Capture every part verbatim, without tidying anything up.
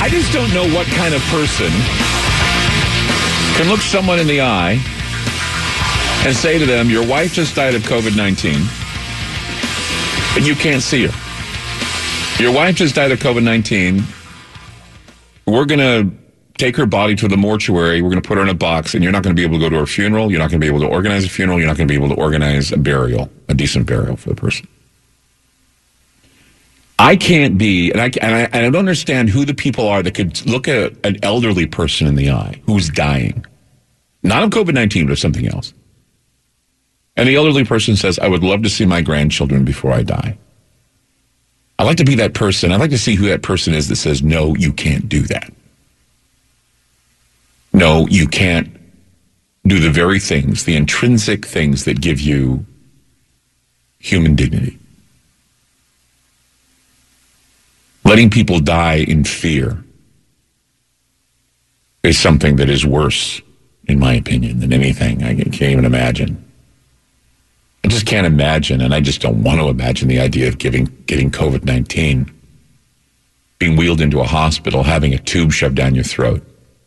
I just don't know what kind of person can look someone in the eye and say to them, your wife just died of covid nineteen, but you can't see her. Your wife just died of covid nineteen. We're going to take her body to the mortuary. We're going to put her in a box, and you're not going to be able to go to her funeral. You're not going to be able to organize a funeral. You're not going to be able to organize a burial, a decent burial for the person. I can't be, and I, and I, and I don't understand who the people are that could look at an elderly person in the eye who's dying, not of covid nineteen, but of something else. And the elderly person says, I would love to see my grandchildren before I die. I'd like to be that person. I'd like to see who that person is that says, no, you can't do that. No, you can't do the very things, the intrinsic things that give you human dignity. Letting people die in fear is something that is worse, in my opinion, than anything I can't even imagine. I just can't imagine, and I just don't want to imagine the idea of giving, getting covid nineteen, being wheeled into a hospital, having a tube shoved down your throat,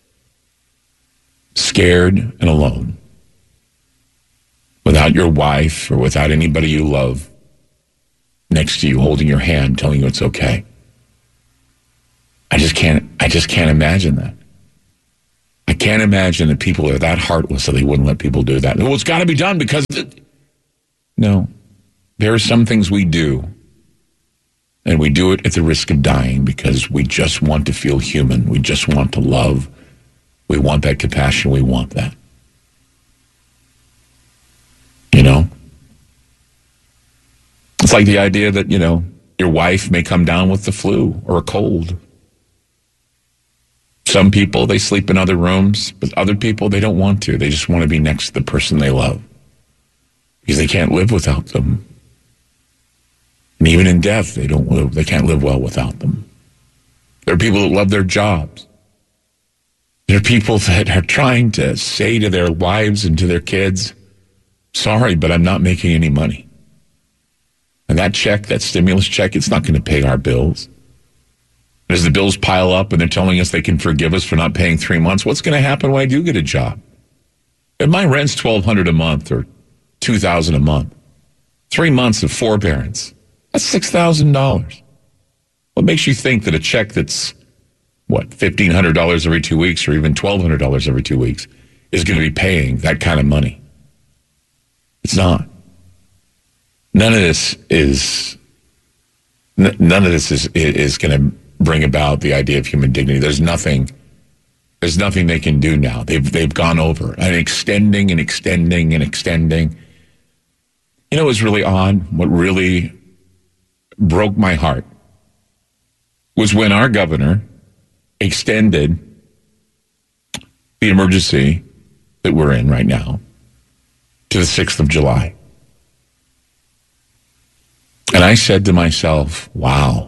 scared and alone, without your wife or without anybody you love next to you holding your hand, telling you it's okay. I just can't, I just can't imagine that. I can't imagine that people are that heartless that they wouldn't let people do that. Well, it's got to be done because... It, no. There are some things we do, and we do it at the risk of dying because we just want to feel human. We just want to love. We want that compassion. We want that. You know? It's like the idea that, you know, your wife may come down with the flu or a cold. Some people, they sleep in other rooms, but other people, they don't want to. They just want to be next to the person they love because they can't live without them. And even in death, they don't live, they can't live well without them. There are people that love their jobs. There are people that are trying to say to their wives and to their kids, sorry, but I'm not making any money. And that check, that stimulus check, it's not going to pay our bills. As the bills pile up and they're telling us they can forgive us for not paying three months, what's going to happen when I do get a job? If my rent's twelve hundred dollars a month or two thousand dollars a month, three months of forbearance, that's six thousand dollars. What makes you think that a check that's, what, fifteen hundred dollars every two weeks or even twelve hundred dollars every two weeks is going to be paying that kind of money? It's not. None of this is, none of this is, is going to bring about the idea of human dignity. There's nothing, there's nothing they can do now. They've, they've gone over and extending and extending and extending. You know, it was really odd. What really broke my heart was when our governor extended the emergency that we're in right now to the sixth of July. And I said to myself, wow,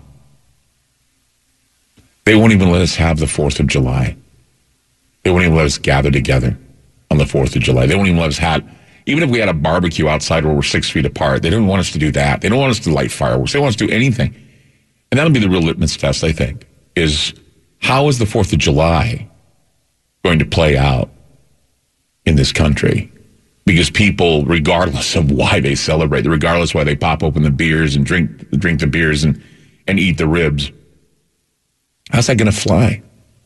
they won't even let us have the fourth of July. They won't even let us gather together on the fourth of July. They won't even let us have, even if we had a barbecue outside where we're six feet apart, they don't want us to do that. They don't want us to light fireworks. They don't want us to do anything. And that'll be the real litmus test, I think, is how is the fourth of July going to play out in this country? Because people, regardless of why they celebrate, regardless why they pop open the beers and drink drink the beers and, and eat the ribs, how's that going to fly?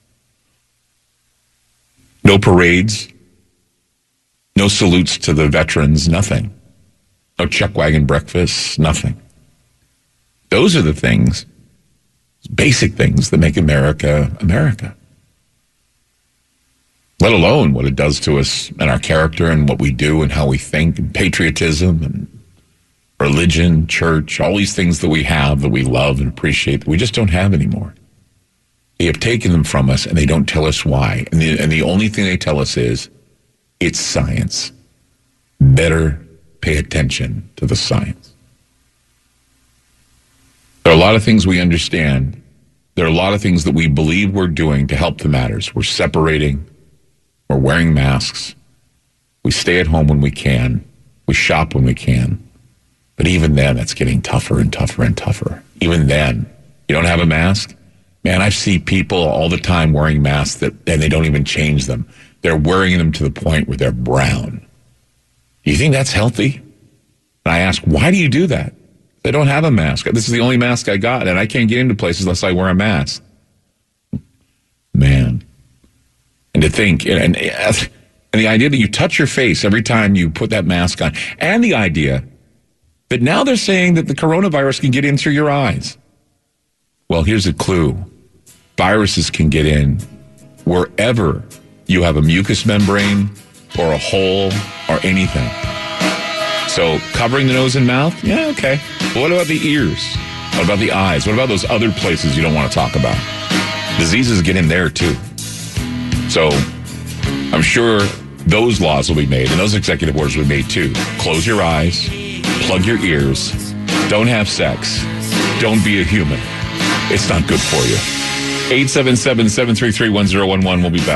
No parades, no salutes to the veterans, nothing. No chuck wagon breakfasts, nothing. Those are the things, basic things that make America, America. Let alone what it does to us and our character and what we do and how we think, and patriotism and religion, church, all these things that we have that we love and appreciate that we just don't have anymore. They have taken them from us, and they don't tell us why. And the, and the only thing they tell us is, it's science. Better pay attention to the science. There are a lot of things we understand. There are a lot of things that we believe we're doing to help the matters. We're separating. We're wearing masks. We stay at home when we can. We shop when we can. But even then, it's getting tougher and tougher and tougher. Even then, you don't have a mask? Man, I see people all the time wearing masks that, and they don't even change them. They're wearing them to the point where they're brown. Do you think that's healthy? And I ask, why do you do that? They don't have a mask. This is the only mask I got, and I can't get into places unless I wear a mask. Man. And to think, and, and, and the idea that you touch your face every time you put that mask on, and the idea that now they're saying that the coronavirus can get in through your eyes. Well, here's a clue. Viruses can get in wherever you have a mucous membrane or a hole or anything. So covering the nose and mouth, yeah, okay. But what about the ears? What about the eyes? What about those other places you don't want to talk about? Diseases get in there too. So I'm sure those laws will be made and those executive orders will be made too. Close your eyes, plug your ears, don't have sex, don't be a human. It's not good for you. eight seven seven, seven three three, one zero one one. We'll be back.